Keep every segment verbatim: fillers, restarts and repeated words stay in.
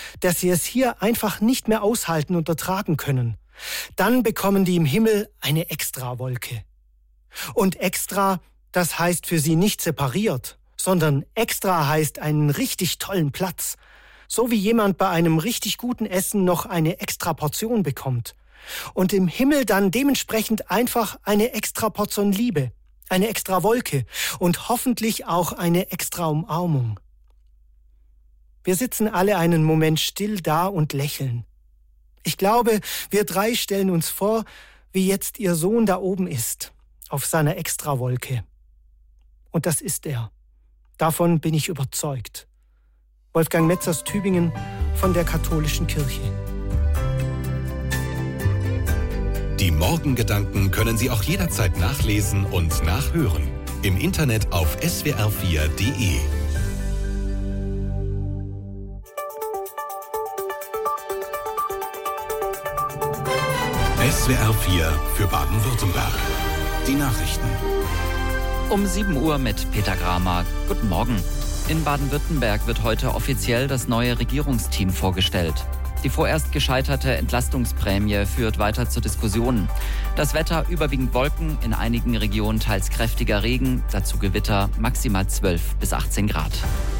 dass sie es hier einfach nicht mehr aushalten und ertragen können. Dann bekommen die im Himmel eine Extrawolke. Und extra, das heißt für sie nicht separiert, sondern extra heißt einen richtig tollen Platz. So wie jemand bei einem richtig guten Essen noch eine extra Portion bekommt. Und im Himmel dann dementsprechend einfach eine extra Portion Liebe, eine extra Wolke und hoffentlich auch eine extra Umarmung. Wir sitzen alle einen Moment still da und lächeln. Ich glaube, wir drei stellen uns vor, wie jetzt ihr Sohn da oben ist, auf seiner Extrawolke. Und das ist er. Davon bin ich überzeugt. Wolfgang Metz aus Tübingen von der Katholischen Kirche. Die Morgengedanken können Sie auch jederzeit nachlesen und nachhören. Im Internet auf s w r vier punkt d e. S W R vier für Baden-Württemberg. Die Nachrichten. Um sieben Uhr mit Peter Gramer. Guten Morgen. In Baden-Württemberg wird heute offiziell das neue Regierungsteam vorgestellt. Die vorerst gescheiterte Entlastungsprämie führt weiter zu Diskussionen. Das Wetter überwiegend Wolken, in einigen Regionen teils kräftiger Regen, dazu Gewitter, maximal zwölf bis achtzehn Grad.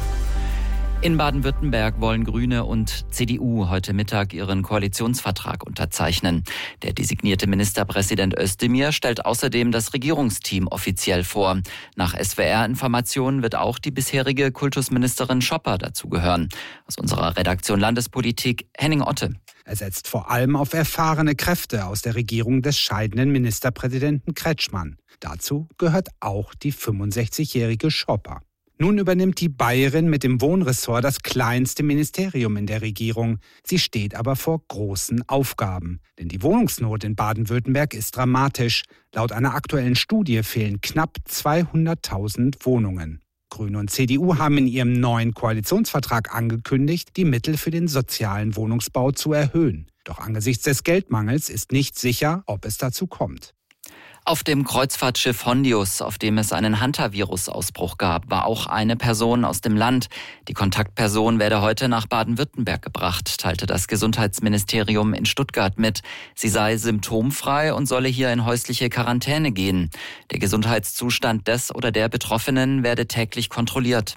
In Baden-Württemberg wollen Grüne und C D U heute Mittag ihren Koalitionsvertrag unterzeichnen. Der designierte Ministerpräsident Özdemir stellt außerdem das Regierungsteam offiziell vor. Nach S W R-Informationen wird auch die bisherige Kultusministerin Schopper dazugehören. Aus unserer Redaktion Landespolitik Henning Otte. Er setzt vor allem auf erfahrene Kräfte aus der Regierung des scheidenden Ministerpräsidenten Kretschmann. Dazu gehört auch die fünfundsechzigjährige Schopper. Nun übernimmt die Bayerin mit dem Wohnressort das kleinste Ministerium in der Regierung. Sie steht aber vor großen Aufgaben. Denn die Wohnungsnot in Baden-Württemberg ist dramatisch. Laut einer aktuellen Studie fehlen knapp zweihunderttausend Wohnungen. Grüne und C D U haben in ihrem neuen Koalitionsvertrag angekündigt, die Mittel für den sozialen Wohnungsbau zu erhöhen. Doch angesichts des Geldmangels ist nicht sicher, ob es dazu kommt. Auf dem Kreuzfahrtschiff Hondius, auf dem es einen Hantavirus-Ausbruch gab, war auch eine Person aus dem Land. Die Kontaktperson werde heute nach Baden-Württemberg gebracht, teilte das Gesundheitsministerium in Stuttgart mit. Sie sei symptomfrei und solle hier in häusliche Quarantäne gehen. Der Gesundheitszustand des oder der Betroffenen werde täglich kontrolliert.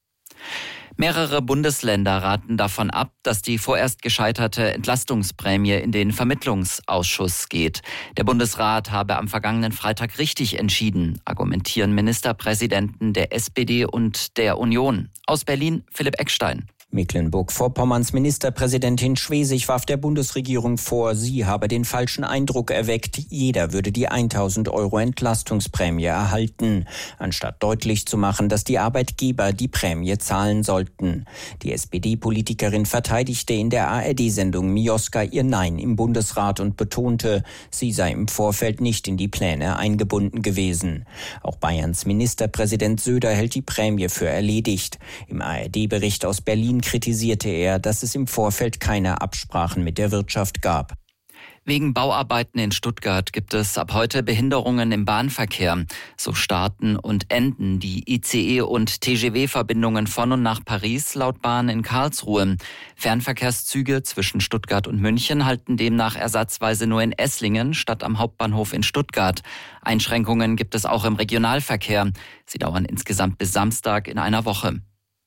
Mehrere Bundesländer raten davon ab, dass die vorerst gescheiterte Entlastungsprämie in den Vermittlungsausschuss geht. Der Bundesrat habe am vergangenen Freitag richtig entschieden, argumentieren Ministerpräsidenten der S P D und der Union. Aus Berlin Philipp Eckstein. Mecklenburg-Vorpommerns Ministerpräsidentin Schwesig warf der Bundesregierung vor, sie habe den falschen Eindruck erweckt, jeder würde die tausend Euro Entlastungsprämie erhalten, anstatt deutlich zu machen, dass die Arbeitgeber die Prämie zahlen sollten. Die S P D-Politikerin verteidigte in der A R D-Sendung Mioska ihr Nein im Bundesrat und betonte, sie sei im Vorfeld nicht in die Pläne eingebunden gewesen. Auch Bayerns Ministerpräsident Söder hält die Prämie für erledigt. Im A R D-Bericht aus Berlin kritisierte er, dass es im Vorfeld keine Absprachen mit der Wirtschaft gab. Wegen Bauarbeiten in Stuttgart gibt es ab heute Behinderungen im Bahnverkehr. So starten und enden die I C E- und T G V-Verbindungen von und nach Paris laut Bahn in Karlsruhe. Fernverkehrszüge zwischen Stuttgart und München halten demnach ersatzweise nur in Esslingen statt am Hauptbahnhof in Stuttgart. Einschränkungen gibt es auch im Regionalverkehr. Sie dauern insgesamt bis Samstag in einer Woche.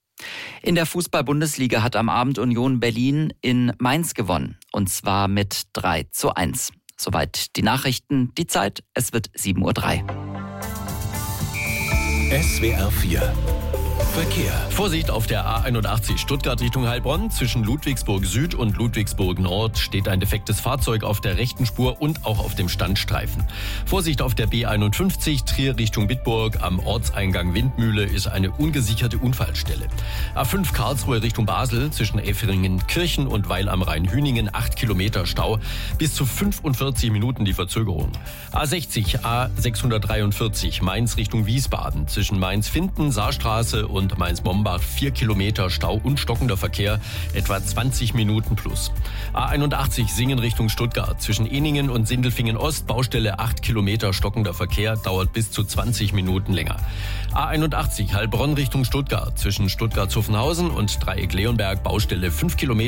In der Fußball-Bundesliga hat am Abend Union Berlin in Mainz gewonnen. Und zwar mit drei zu eins. Soweit die Nachrichten. Die Zeit, es wird sieben Uhr drei. S W R vier Verkehr. Vorsicht auf der A einundachtzig Stuttgart Richtung Heilbronn. Zwischen Ludwigsburg Süd und Ludwigsburg Nord steht ein defektes Fahrzeug auf der rechten Spur und auch auf dem Standstreifen. Vorsicht auf der B einundfünfzig Trier Richtung Bitburg. Am Ortseingang Windmühle ist eine ungesicherte Unfallstelle. A fünf Karlsruhe Richtung Basel. Zwischen Efferingen-Kirchen und Weil am Rhein-Hüningen acht Kilometer Stau. Bis zu fünfundvierzig Minuten die Verzögerung. A sechzig A sechshundertdreiundvierzig Mainz Richtung Wiesbaden. Zwischen Mainz-Finden, Saarstraße und und Mainz-Mombach vier Kilometer Stau und stockender Verkehr, etwa zwanzig Minuten plus. A einundachtzig Singen Richtung Stuttgart. Zwischen Eningen und Sindelfingen Ost, Baustelle acht Kilometer stockender Verkehr, dauert bis zu zwanzig Minuten länger. A einundachtzig Heilbronn Richtung Stuttgart. Zwischen Stuttgart-Zuffenhausen und Dreieck Leonberg, Baustelle fünf Kilometer.